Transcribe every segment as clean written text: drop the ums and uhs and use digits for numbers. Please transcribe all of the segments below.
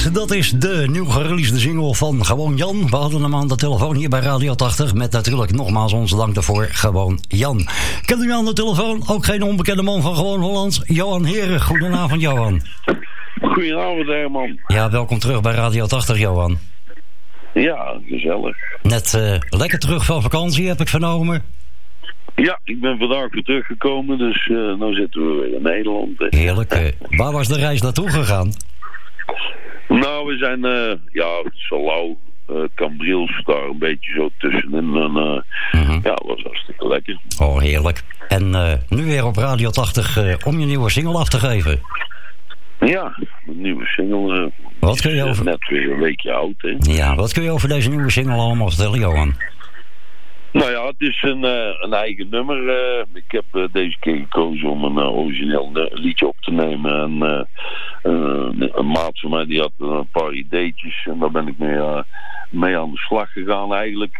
Lied, dat is de nieuw gereleasede single van Gewoon Jan. We hadden hem aan de telefoon hier bij Radio 80... met natuurlijk nogmaals onze dank daarvoor, Gewoon Jan. Kent u aan de telefoon ook geen onbekende man van Gewoon Hollands? Johan Heren, goedenavond Johan. Goedenavond Herman. Ja, welkom terug bij Radio 80 Johan. Ja, gezellig. Net lekker terug van vakantie, heb ik vernomen. Ja, ik ben vandaag weer teruggekomen, dus nu zitten we weer in Nederland. Heerlijk. Waar was de reis naartoe gegaan? Nou, we zijn, Salau, Cambriels, daar een beetje zo tussenin. En, ja, dat was hartstikke lekker. Oh, heerlijk. En nu weer op Radio 80 om je nieuwe single af te geven. Ja, een nieuwe single. Wat kun je over... Net weer een weekje oud, hè. Ja, wat kun je over deze nieuwe single allemaal vertellen, Johan? Nou ja, het is een eigen nummer. Ik heb deze keer gekozen om een origineel liedje op te nemen. En een maat van mij die had een paar ideetjes. En daar ben ik mee aan de slag gegaan eigenlijk.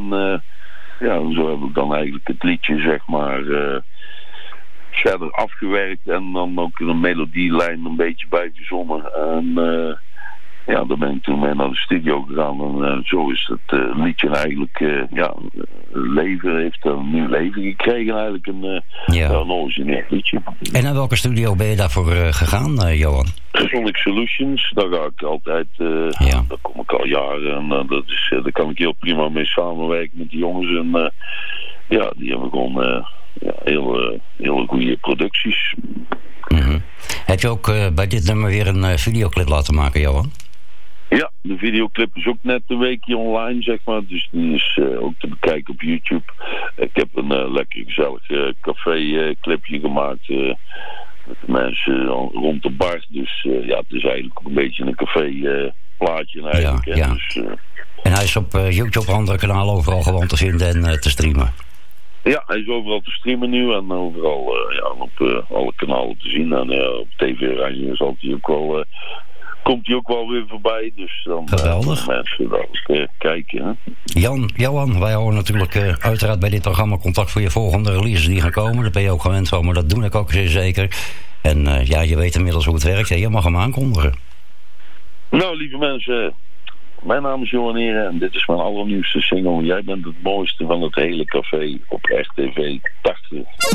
Zo heb ik dan eigenlijk het liedje zeg maar verder afgewerkt. En dan ook een melodielijn een beetje bij verzonnen. En daar ben ik toen mee naar de studio gegaan. En zo is het liedje eigenlijk heeft een nieuw leven gekregen. Eigenlijk een origineel liedje. En naar welke studio ben je daarvoor gegaan, Johan? Sonic Solutions, daar ga ik altijd. Daar kom ik al jaren. En daar kan ik heel prima mee samenwerken met die jongens. En die hebben gewoon hele goede producties. Mm-hmm. Heb je ook bij dit nummer weer een videoclip laten maken, Johan? Ja, de videoclip is ook net een weekje online, zeg maar. Dus die is ook te bekijken op YouTube. Ik heb een lekker gezellig café-clipje gemaakt met de mensen rond de bar. Dus het is eigenlijk ook een beetje een café-plaatje eigenlijk. Ja. Dus, en hij is op YouTube, andere kanalen overal gewoon te vinden en te streamen. Ja, hij is overal te streamen nu en overal op alle kanalen te zien. En op TV Radio komt hij ook wel weer voorbij, dus dan geweldig. Mensen daar ook kijken. Hè? Johan, wij houden natuurlijk uiteraard bij dit programma contact voor je volgende releases die gaan komen. Daar ben je ook gewend van, maar dat doe ik ook zeer zeker. En je weet inmiddels hoe het werkt. Je mag hem aankondigen. Nou, lieve mensen, mijn naam is Johan Heren en dit is mijn allernieuwste single. Jij bent het mooiste van het hele café op RTV 80.